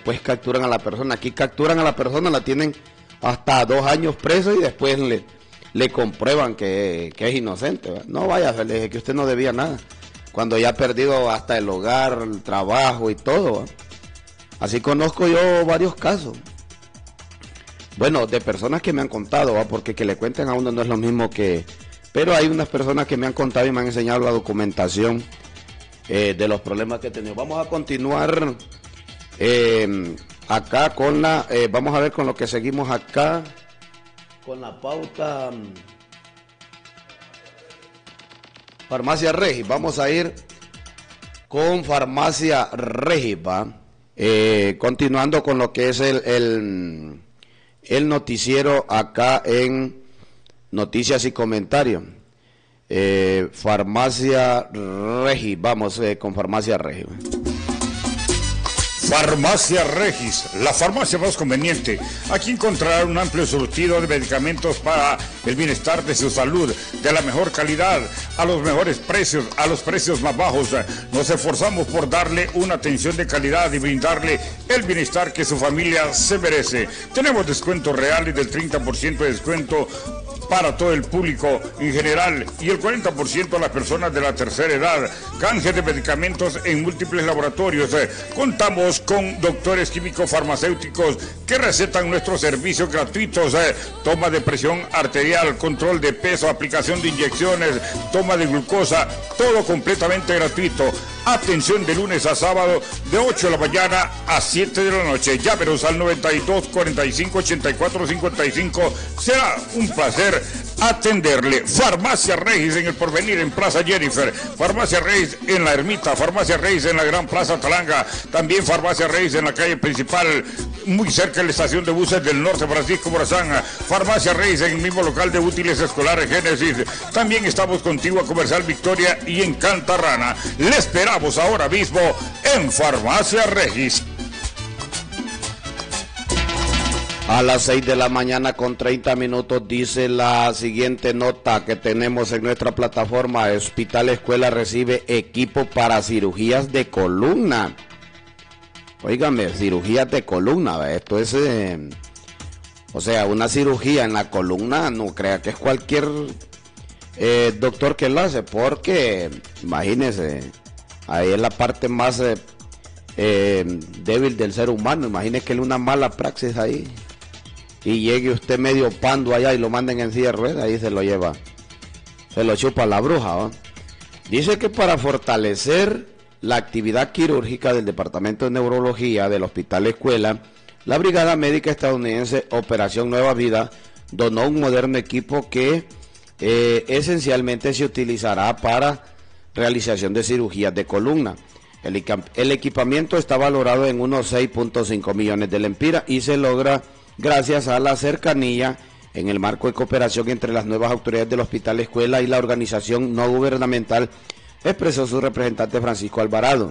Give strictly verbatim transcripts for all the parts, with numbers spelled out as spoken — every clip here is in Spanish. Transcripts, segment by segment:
después capturan a la persona. Aquí capturan a la persona, la tienen hasta dos años preso y después le, le comprueban que, que es inocente, ¿verdad? No vaya, le dije que usted no debía nada, cuando ya ha perdido hasta el hogar, el trabajo y todo, ¿verdad? Así conozco yo varios casos. Bueno, de personas que me han contado, ¿verdad? Porque que le cuenten a uno no es lo mismo que... Pero hay unas personas que me han contado y me han enseñado la documentación eh, de los problemas que he tenido. Vamos a continuar eh, acá con la... Eh, vamos a ver con lo que seguimos acá, con la pauta... Farmacia Regis. Vamos a ir con Farmacia Regis, ¿va? Eh, continuando con lo que es el, el, el noticiero acá en Noticias y Comentarios. Eh, Farmacia Regis, vamos eh, con Farmacia Regis. Farmacia Regis, la farmacia más conveniente. Aquí encontrará un amplio surtido de medicamentos para el bienestar de su salud, de la mejor calidad, a los mejores precios, a los precios más bajos. Nos esforzamos por darle una atención de calidad y brindarle el bienestar que su familia se merece. Tenemos descuentos reales del treinta por ciento de descuento para todo el público en general y el cuarenta por ciento a las personas de la tercera edad. Canje de medicamentos en múltiples laboratorios. Eh, contamos con doctores químicos farmacéuticos que recetan nuestros servicios gratuitos. Eh, toma de presión arterial, control de peso, aplicación de inyecciones, toma de glucosa, todo completamente gratuito. Atención de lunes a sábado de ocho de la mañana a siete de la noche. Llámenos al noventa y dos, cuarenta y cinco, ochenta y cuatro, cincuenta y cinco. Será un placer atenderle. Farmacia Regis en el Porvenir, en Plaza Jennifer. Farmacia Regis en la Ermita. Farmacia Regis en la Gran Plaza Talanga. También Farmacia Regis en la calle principal, muy cerca de la estación de buses del norte, Francisco Morazán. Farmacia Regis en el mismo local de útiles escolares Génesis. También estamos contigo a Comercial Victoria y en Cantarrana. Le esperamos ahora mismo en Farmacia Regis. A las seis de la mañana con treinta minutos dice la siguiente nota que tenemos en nuestra plataforma. Hospital Escuela recibe equipo para cirugías de columna. Óigame, cirugías de columna, esto es, eh, o sea, una cirugía en la columna, no crea que es cualquier eh, doctor que lo hace, porque, imagínese, ahí es la parte más eh, eh, débil del ser humano. Imagínese que es una mala praxis ahí. Y llegue usted medio pando allá y lo manden en silla de ruedas, ahí se lo lleva, se lo chupa la bruja, ¿va? Dice que para fortalecer la actividad quirúrgica del Departamento de Neurología del Hospital Escuela, la Brigada Médica Estadounidense Operación Nueva Vida donó un moderno equipo que eh, esencialmente se utilizará para realización de cirugías de columna. El, el equipamiento está valorado en unos seis punto cinco millones de lempiras y se logra gracias a la cercanía en el marco de cooperación entre las nuevas autoridades del Hospital Escuela y la organización no gubernamental, expresó su representante Francisco Alvarado.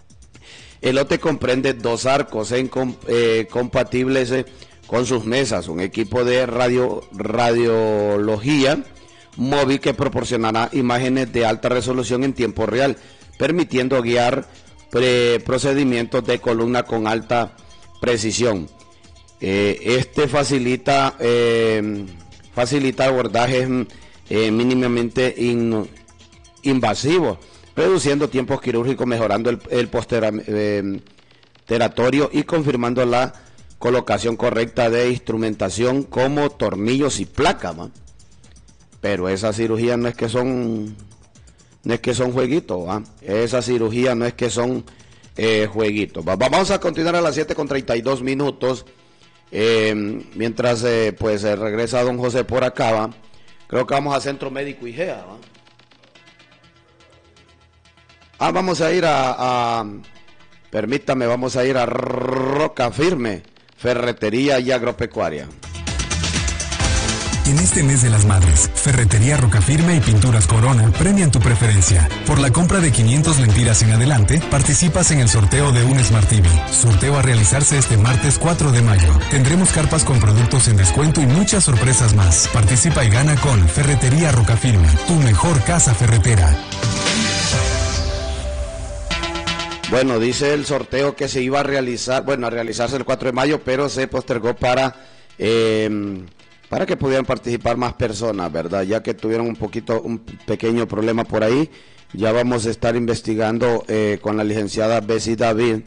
El lote comprende dos arcos en, eh, compatibles eh, con sus mesas, un equipo de radio, radiología móvil que proporcionará imágenes de alta resolución en tiempo real, permitiendo guiar pre procedimientos de columna con alta precisión. Eh, este facilita eh, facilita abordajes eh, mínimamente in, invasivos, reduciendo tiempos quirúrgicos, mejorando el, el posteratorio eh, y confirmando la colocación correcta de instrumentación como tornillos y placas, ¿va? Pero esa cirugía no es que son no es que son jueguitos, ¿va? Esa cirugía no es que son eh, jueguitos, ¿va? Vamos a continuar a las siete con treinta y dos minutos. Eh, mientras eh, pues eh, regresa don José por acá, ¿va? Creo que vamos a Centro Médico I G E A, ¿va? Ah, vamos a ir a, a permítame, vamos a ir a Roca Firme, Ferretería y Agropecuaria. En este mes de las madres, Ferretería Rocafirme y Pinturas Corona premian tu preferencia. Por la compra de quinientas lempiras en adelante, participas en el sorteo de un Smart T V. Sorteo a realizarse este martes cuatro de mayo. Tendremos carpas con productos en descuento y muchas sorpresas más. Participa y gana con Ferretería Rocafirme, tu mejor casa ferretera. Bueno, dice el sorteo que se iba a realizar, bueno, a realizarse el cuatro de mayo, pero se postergó para eh, para que pudieran participar más personas, ¿verdad? Ya que tuvieron un poquito, un pequeño problema por ahí. Ya vamos a estar investigando eh, con la licenciada Bessie David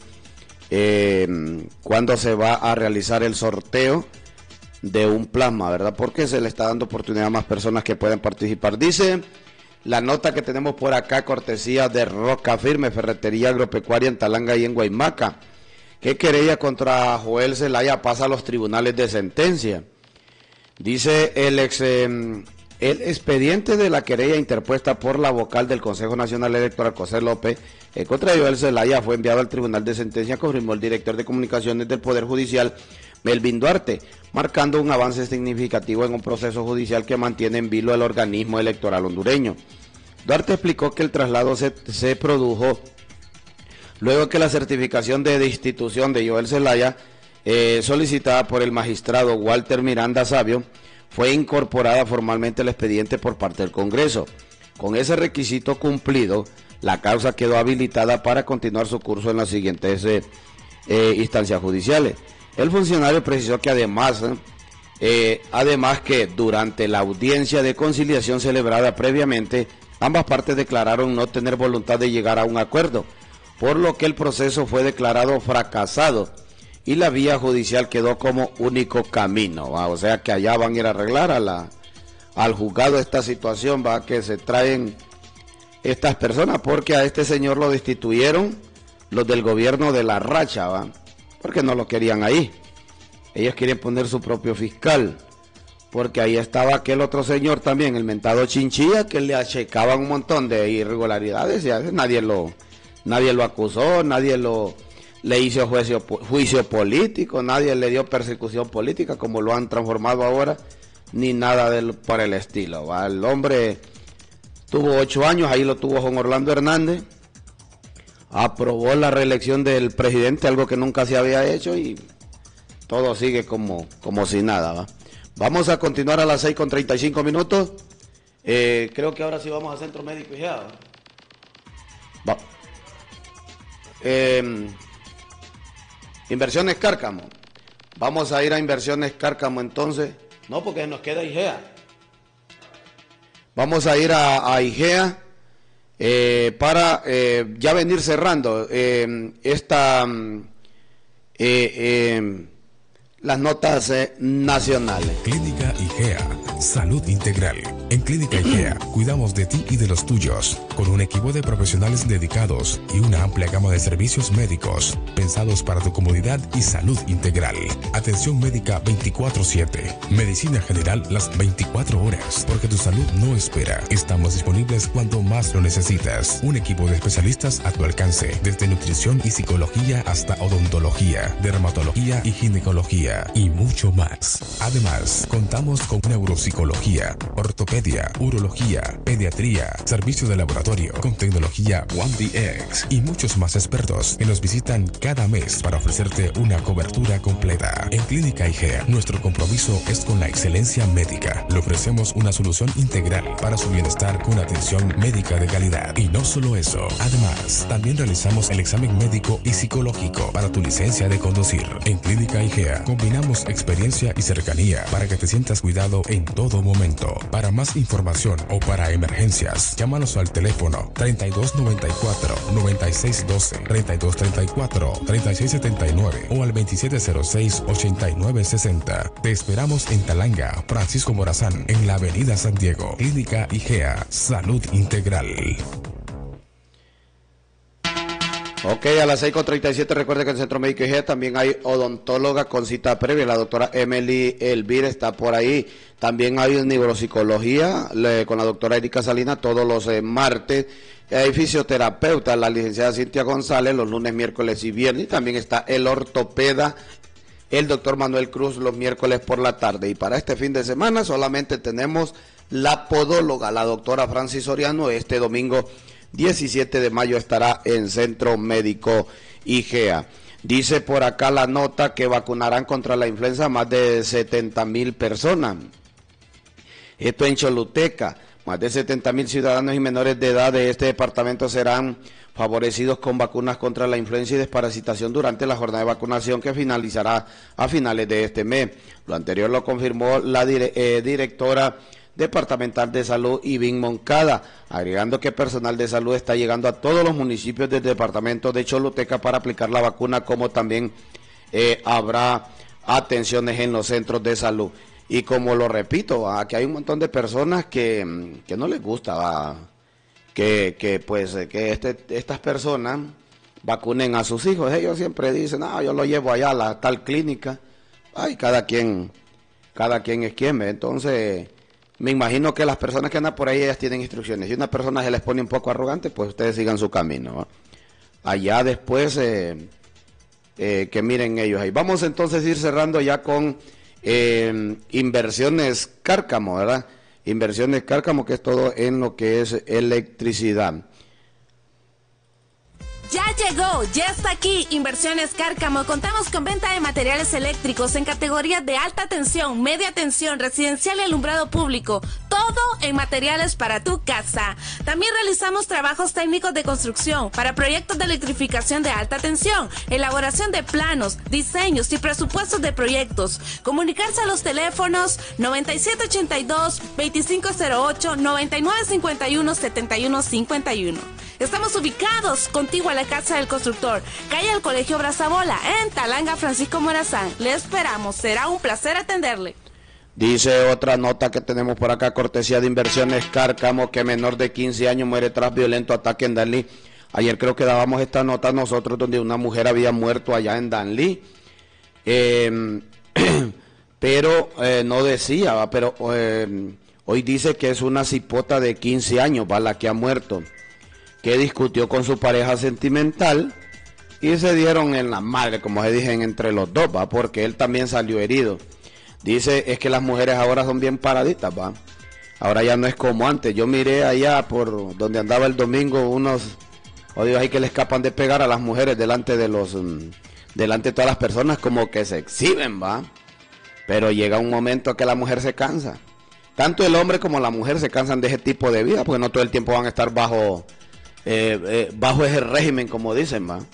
eh, cuándo se va a realizar el sorteo de un plasma, ¿verdad? Porque se le está dando oportunidad a más personas que puedan participar. Dice la nota que tenemos por acá, cortesía de Roca Firme, Ferretería Agropecuaria en Talanga y en Guaymaca, que querella contra Joel Zelaya pasa a los tribunales de sentencia. Dice el ex eh, el expediente de la querella interpuesta por la vocal del Consejo Nacional Electoral, José López, eh, contra Joel Zelaya fue enviado al tribunal de sentencia, confirmó el director de comunicaciones del Poder Judicial, Melvin Duarte, marcando un avance significativo en un proceso judicial que mantiene en vilo el organismo electoral hondureño. Duarte explicó que el traslado se, se produjo luego que la certificación de destitución de Joel Zelaya, eh, solicitada por el magistrado Walter Miranda Sabio, fue incorporada formalmente al expediente por parte del Congreso. Con ese requisito cumplido, la causa quedó habilitada para continuar su curso en las siguientes eh, eh, instancias judiciales. El funcionario precisó que además, eh, además que durante la audiencia de conciliación celebrada previamente, ambas partes declararon no tener voluntad de llegar a un acuerdo, por lo que el proceso fue declarado fracasado y la vía judicial quedó como único camino, ¿va? O sea que allá van a ir a arreglar a la, al juzgado esta situación, va, que se traen estas personas, porque a este señor lo destituyeron los del gobierno de la racha, va, porque no lo querían ahí. Ellos quieren poner su propio fiscal, porque ahí estaba aquel otro señor también, el mentado Chinchilla, que le achecaban un montón de irregularidades y a veces nadie lo, nadie lo acusó, nadie lo le hizo juicio, juicio político, nadie le dio persecución política como lo han transformado ahora, ni nada del, por el estilo, ¿va? El hombre tuvo ocho años, ahí lo tuvo Juan Orlando Hernández, aprobó la reelección del presidente, algo que nunca se había hecho, y todo sigue como, como si nada, ¿va? Vamos a continuar a las seis con treinta y cinco minutos. Eh, creo que ahora sí vamos a Centro Médico I G E A. Va. Eh, Inversiones Cárcamo. Vamos a ir a Inversiones Cárcamo entonces. No, porque nos queda I G E A. Vamos a ir a, a I G E A eh, para eh, ya venir cerrando eh, esta eh, eh, las notas eh, nacionales. Clínica I G E A, salud integral. En Clínica I G E A cuidamos de ti y de los tuyos, con un equipo de profesionales dedicados y una amplia gama de servicios médicos pensados para tu comodidad y salud integral. Atención médica veinticuatro siete, medicina general las veinticuatro horas, porque tu salud no espera. Estamos disponibles cuando más lo necesitas. Un equipo de especialistas a tu alcance, desde nutrición y psicología hasta odontología, dermatología y ginecología y mucho más. Además, contamos con neuropsicología, ortopedia, urología, pediatría, servicio de laboratorio con tecnología One D X y muchos más expertos que nos visitan cada mes para ofrecerte una cobertura completa. En Clínica I G E A, nuestro compromiso es con la excelencia médica. Le ofrecemos una solución integral para su bienestar con atención médica de calidad. Y no solo eso, además, también realizamos el examen médico y psicológico para tu licencia de conducir. En Clínica I G E A combinamos experiencia y cercanía para que te sientas cuidado en todo momento. Para más información o para emergencias, llámanos al teléfono treinta y dos noventa y cuatro, noventa y seis doce, treinta y dos treinta y cuatro, treinta y seis setenta y nueve o al veintisiete cero seis, ochenta y nueve sesenta. Te esperamos en Talanga, Francisco Morazán, en la avenida San Diego. Clínica I G E A, salud integral. Ok, a las seis con treinta y siete, recuerde que en el Centro Médico I G E A también hay odontóloga con cita previa, la doctora Emily Elvira está por ahí. También hay neuropsicología le, con la doctora Erika Salina todos los eh, martes. Hay fisioterapeuta, la licenciada Cintia González, los lunes, miércoles y viernes. Y también está el ortopeda, el doctor Manuel Cruz, los miércoles por la tarde. Y para este fin de semana solamente tenemos la podóloga, la doctora Francis Soriano, este domingo diecisiete de mayo estará en Centro Médico I G E A. Dice por acá la nota que vacunarán contra la influenza más de setenta mil personas. Esto en Choluteca. Más de setenta mil ciudadanos y menores de edad de este departamento serán favorecidos con vacunas contra la influenza y desparasitación durante la jornada de vacunación que finalizará a finales de este mes. Lo anterior lo confirmó la dire eh, directora departamental de salud, Ivín Moncada, agregando que personal de salud está llegando a todos los municipios del departamento de Choluteca para aplicar la vacuna, como también eh, habrá atenciones en los centros de salud. Y como lo repito, aquí hay un montón de personas que, que no les gusta, ¿va? que, que pues que este, estas personas vacunen a sus hijos. Ellos siempre dicen, no, yo lo llevo allá a la tal clínica. Ay, cada quien, cada quien es quien, ¿ve? Entonces, me imagino que las personas que andan por ahí, ellas tienen instrucciones. Si una persona se les pone un poco arrogante, pues ustedes sigan su camino, ¿va? Allá después, eh, eh, que miren ellos ahí. Vamos entonces a ir cerrando ya con Eh, Inversiones Cárcamo, ¿verdad? Inversiones Cárcamo, que es todo en lo que es electricidad. Ya llegó, ya está aquí Inversiones Cárcamo. Contamos con venta de materiales eléctricos en categorías de alta tensión, media tensión, residencial y alumbrado público. Todo en materiales para tu casa. También realizamos trabajos técnicos de construcción para proyectos de electrificación de alta tensión, elaboración de planos, diseños y presupuestos de proyectos. Comunicarse a los teléfonos noventa y siete ochenta y dos, veinticinco cero ocho, noventa y nueve cincuenta y uno, setenta y uno cincuenta y uno. Estamos ubicados contigo a la Casa del Constructor, calle del Colegio Brazabola, en Talanga, Francisco Morazán. Le esperamos, será un placer atenderle. Dice otra nota que tenemos por acá, cortesía de Inversiones Cárcamo, que menor de quince años muere tras violento ataque en Danlí. Ayer creo que dábamos esta nota nosotros, donde una mujer había muerto allá en Danlí, eh, pero eh, no decía, ¿va? Pero eh, hoy dice que es una cipota de quince años, ¿va? La que ha muerto, que discutió con su pareja sentimental y se dieron en la madre, como se dije, entre los dos, ¿va? Porque él también salió herido. Dice, es que las mujeres ahora son bien paraditas, ¿va? Ahora ya no es como antes. Yo miré allá por donde andaba el domingo unos odios ahí que le escapan de pegar a las mujeres delante de los um, delante de todas las personas, como que se exhiben, ¿va? Pero llega un momento que la mujer se cansa. Tanto el hombre como la mujer se cansan de ese tipo de vida, porque no todo el tiempo van a estar bajo eh, eh, bajo ese régimen, como dicen, ¿va?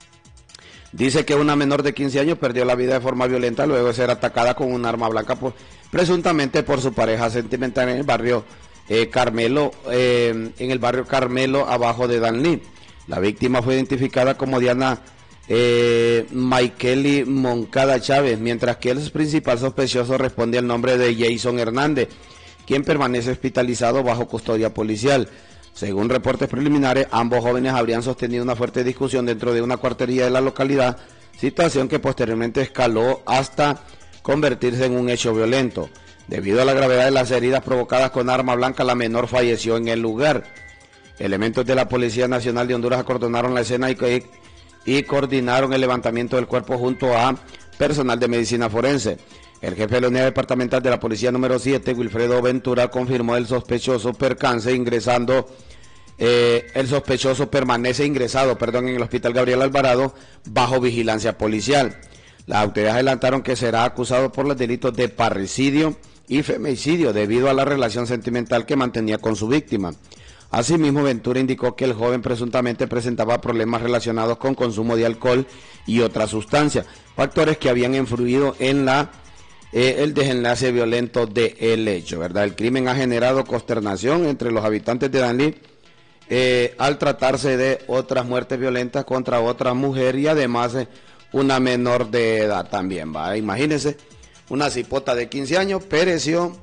Dice que una menor de quince años perdió la vida de forma violenta luego de ser atacada con un arma blanca, por, presuntamente por su pareja sentimental en el barrio eh, Carmelo, eh, en el barrio Carmelo, abajo de Danlí. La víctima fue identificada como Diana eh, Maikeli Moncada Chávez, mientras que el principal sospechoso responde al nombre de Jason Hernández, quien permanece hospitalizado bajo custodia policial. Según reportes preliminares, ambos jóvenes habrían sostenido una fuerte discusión dentro de una cuartería de la localidad, situación que posteriormente escaló hasta convertirse en un hecho violento. Debido a la gravedad de las heridas provocadas con arma blanca, la menor falleció en el lugar. Elementos de la Policía Nacional de Honduras acordonaron la escena y, y coordinaron el levantamiento del cuerpo junto a personal de medicina forense. El jefe de la unidad departamental de la policía número siete, Wilfredo Ventura, confirmó el sospechoso percance ingresando, eh, el sospechoso permanece ingresado, perdón, en el hospital Gabriel Alvarado bajo vigilancia policial. Las autoridades adelantaron que será acusado por los delitos de parricidio y femicidio debido a la relación sentimental que mantenía con su víctima. Asimismo, Ventura indicó que el joven presuntamente presentaba problemas relacionados con consumo de alcohol y otras sustancias, factores que habían influido en la Eh, el desenlace violento del hecho, ¿verdad? El crimen ha generado consternación entre los habitantes de Danlí eh, al tratarse de otras muertes violentas contra otra mujer y además eh, una menor de edad también, ¿va? Imagínense, una cipota de quince años pereció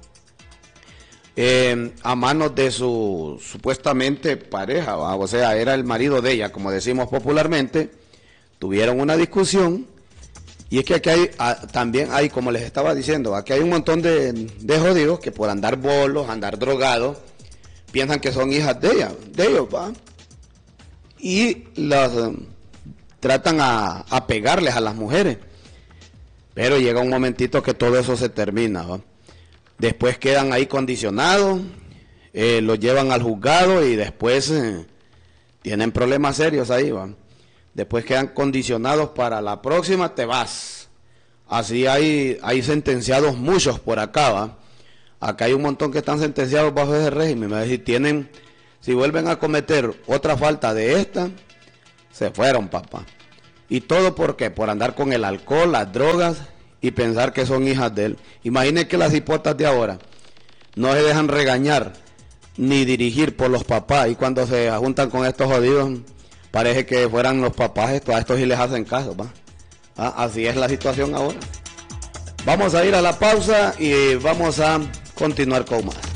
eh, a manos de su supuestamente pareja, ¿va? O sea, era el marido de ella, como decimos popularmente. Tuvieron una discusión. Y es que aquí hay, a, también hay, como les estaba diciendo, aquí hay un montón de, de jodidos que por andar bolos, andar drogados, piensan que son hijas de ella, de ellos, ¿va? Y las um, tratan a, a pegarles a las mujeres. Pero llega un momentito que todo eso se termina, ¿va? Después quedan ahí condicionados, eh, los llevan al juzgado y después eh, tienen problemas serios ahí, ¿va? Después quedan condicionados para la próxima, te vas. Así hay, hay sentenciados muchos por acá, ¿va? acá hay un montón que están sentenciados bajo ese régimen. Me va a decir, tienen, si vuelven a cometer otra falta de esta, se fueron, papá. ¿Y todo por qué? Por andar con el alcohol, las drogas y pensar que son hijas de él. Imaginen que las hipotas de ahora no se dejan regañar ni dirigir por los papás, y cuando se juntan con estos jodidos, parece que fueran los papás, esto, a estos sí les hacen caso, ¿va? Ah, así es la situación ahora. Vamos a ir a la pausa y vamos a continuar con más.